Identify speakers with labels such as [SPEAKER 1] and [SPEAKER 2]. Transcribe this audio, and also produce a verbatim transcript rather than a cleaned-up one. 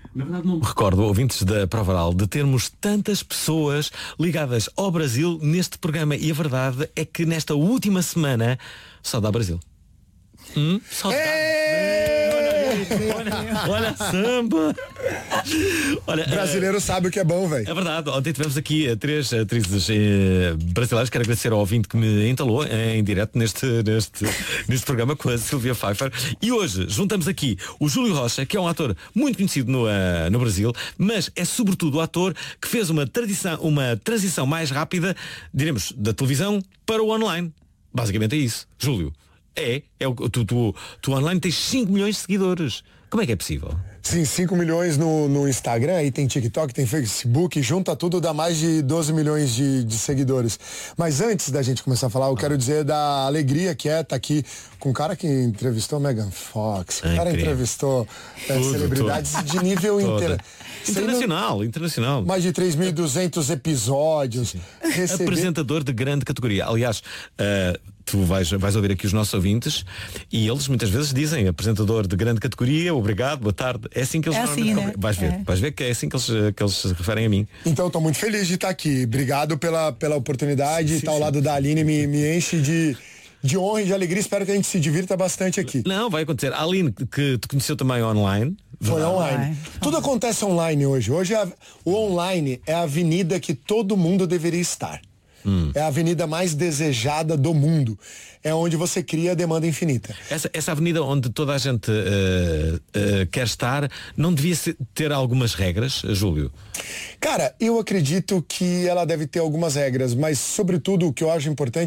[SPEAKER 1] Na verdade não me recordo, ouvintes da Prova Oral, de termos tantas pessoas ligadas ao Brasil neste programa. E a verdade é que nesta última semana só dá Brasil. Hum? Só dá. Olha, olha a samba. Olha,
[SPEAKER 2] brasileiro uh, sabe o que é bom, velho.
[SPEAKER 1] É verdade. Ontem tivemos aqui uh, três atrizes uh, brasileiras. Quero agradecer ao ouvinte que me entalou uh, em direto neste, neste, neste programa com a Silvia Pfeiffer. E hoje juntamos aqui o Júlio Rocha, que é um ator muito conhecido no, uh, no Brasil, mas é sobretudo o ator que fez uma, tradição, uma transição mais rápida, diremos, da televisão para o online. Basicamente é isso. Júlio. É, é o, tu, tu, tu online tens cinco milhões de seguidores. Como é que é possível?
[SPEAKER 2] Sim, cinco milhões no, no Instagram, aí tem TikTok, tem Facebook, junta tudo, dá mais de doze milhões de, de seguidores. Mas antes da gente começar a falar, eu ah. quero dizer da alegria que é estar tá aqui com um cara que entrevistou Megan Fox, o cara entrevistou é, tudo, celebridades tudo. de nível inter...
[SPEAKER 1] internacional, internacional.
[SPEAKER 2] Mais de três mil e duzentos episódios.
[SPEAKER 1] Receber... Apresentador de grande categoria. Aliás, uh, tu vais, vais ouvir aqui os nossos ouvintes e eles muitas vezes dizem apresentador de grande categoria, obrigado, boa tarde. É assim que eles
[SPEAKER 3] é assim, né?
[SPEAKER 1] vais ver, é. vais ver que é assim que eles, que eles se referem a mim.
[SPEAKER 2] Então estou muito feliz de estar aqui. Obrigado pela, pela oportunidade. Estar ao lado da Aline me, me enche de, de honra e de alegria. Espero que a gente se divirta bastante aqui.
[SPEAKER 1] Não, vai acontecer. A Aline, que te conheceu também online.
[SPEAKER 2] Foi online. online. Tudo acontece online hoje. Hoje a, o online é a avenida que todo mundo deveria estar. Hum. É a avenida mais desejada do mundo. É onde você cria a demanda infinita.
[SPEAKER 1] Essa, essa avenida onde toda a gente uh, uh, quer estar, não devia ser, ter algumas regras, Júlio?
[SPEAKER 2] Cara, eu acredito que ela deve ter algumas regras, mas sobretudo o que eu acho importante